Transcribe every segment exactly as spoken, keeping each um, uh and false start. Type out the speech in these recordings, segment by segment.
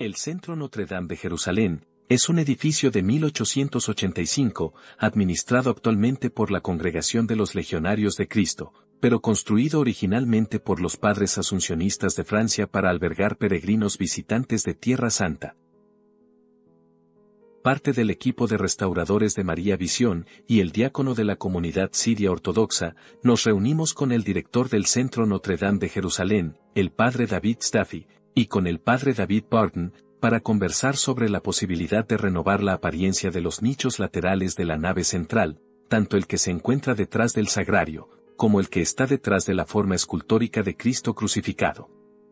El Centro Notre Dame de Jerusalén es un edificio de mil ochocientos ochenta y cinco, administrado actualmente por la Congregación de los Legionarios de Cristo, pero construido originalmente por los padres asuncionistas de Francia para albergar peregrinos visitantes de Tierra Santa. Parte del equipo de restauradores de María Visión y el diácono de la comunidad siria ortodoxa, nos reunimos con el director del Centro Notre Dame de Jerusalén, el padre David Staffy, y con el padre David Barton, para conversar sobre la posibilidad de renovar la apariencia de los nichos laterales de la nave central, tanto el que se encuentra detrás del sagrario, como el que está detrás de la forma escultórica de Cristo crucificado.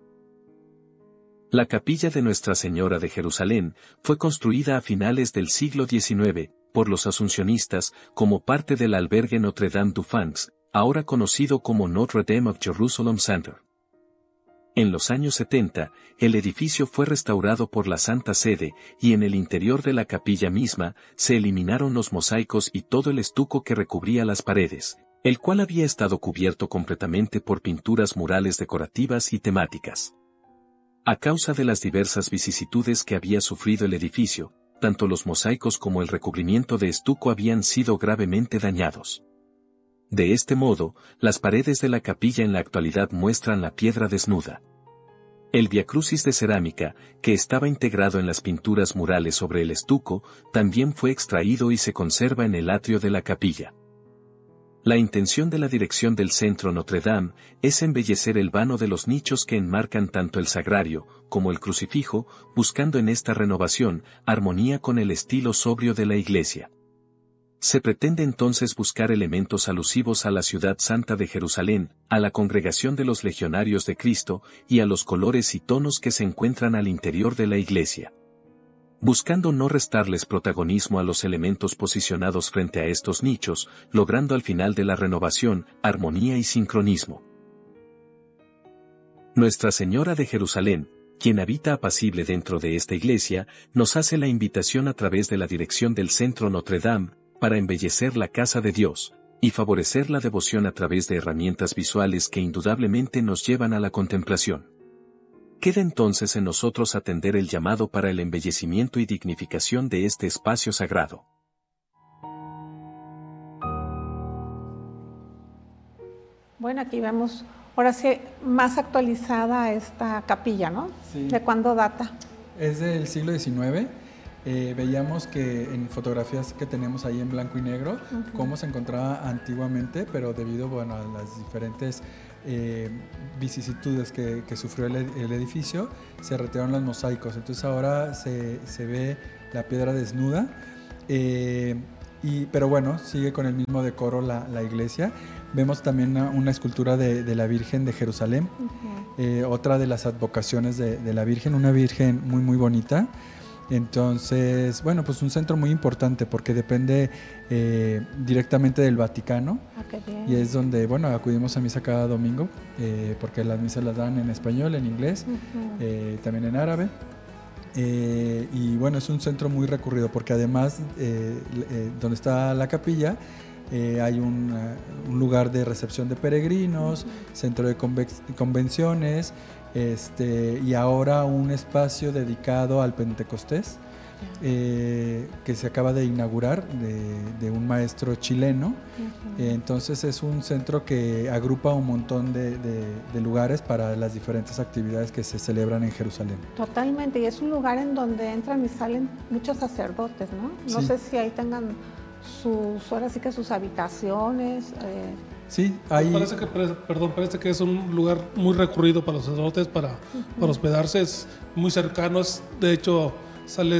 La capilla de Nuestra Señora de Jerusalén fue construida a finales del siglo diecinueve, por los asuncionistas, como parte del albergue Notre Dame du Fanx, ahora conocido como Notre Dame of Jerusalem Center. En los años setenta, el edificio fue restaurado por la Santa Sede, y en el interior de la capilla misma, se eliminaron los mosaicos y todo el estuco que recubría las paredes, el cual había estado cubierto completamente por pinturas murales decorativas y temáticas. A causa de las diversas vicisitudes que había sufrido el edificio, tanto los mosaicos como el recubrimiento de estuco habían sido gravemente dañados. De este modo, las paredes de la capilla en la actualidad muestran la piedra desnuda. El viacrucis de cerámica, que estaba integrado en las pinturas murales sobre el estuco, también fue extraído y se conserva en el atrio de la capilla. La intención de la dirección del Centro Notre Dame es embellecer el vano de los nichos que enmarcan tanto el sagrario como el crucifijo, buscando en esta renovación armonía con el estilo sobrio de la iglesia. Se pretende entonces buscar elementos alusivos a la ciudad santa de Jerusalén, a la congregación de los legionarios de Cristo y a los colores y tonos que se encuentran al interior de la iglesia. Buscando no restarles protagonismo a los elementos posicionados frente a estos nichos, logrando al final de la renovación, armonía y sincronismo. Nuestra Señora de Jerusalén, quien habita apacible dentro de esta iglesia, nos hace la invitación a través de la dirección del Centro Notre Dame, para embellecer la casa de Dios, y favorecer la devoción a través de herramientas visuales que indudablemente nos llevan a la contemplación. Queda entonces en nosotros atender el llamado para el embellecimiento y dignificación de este espacio sagrado. Bueno, aquí vemos, ahora sí, más actualizada esta capilla, ¿no? Sí. ¿De cuándo data? Es del siglo diecinueve. Eh, veíamos que en fotografías que tenemos ahí en blanco y negro, uh-huh. cómo se encontraba antiguamente, pero debido bueno, a las diferentes eh, vicisitudes que, que sufrió el, el edificio, se retiraron los mosaicos. Entonces ahora se, se ve la piedra desnuda, eh, y, pero bueno, sigue con el mismo decoro la, la iglesia. Vemos también una, una escultura de, de la Virgen de Jerusalén, uh-huh. eh, otra de las advocaciones de, de la Virgen, una Virgen muy muy bonita. Entonces, bueno, pues un centro muy importante porque depende eh, directamente del Vaticano. Ah, qué bien. Y es donde, bueno, acudimos a misa cada domingo eh, porque las misas las dan en español, en inglés, uh-huh. eh, también en árabe. Eh, y bueno, es un centro muy recurrido porque además, eh, eh, donde está la capilla, eh, hay un, uh, un lugar de recepción de peregrinos, uh-huh. centro de convex- convenciones, Este, y ahora un espacio dedicado al Pentecostés eh, que se acaba de inaugurar de, de un maestro chileno. Uh-huh. eh, entonces es un centro que agrupa un montón de, de, de lugares para las diferentes actividades que se celebran en Jerusalén. Totalmente, y es un lugar en donde entran y salen muchos sacerdotes, ¿no? No sí. sé si ahí tengan sus, ahora sí que sus habitaciones. Eh, Sí, hay... Parece que, perdón, parece que es un lugar muy recurrido para los sacerdotes para, uh-huh. para hospedarse, es muy cercano, es, de hecho sale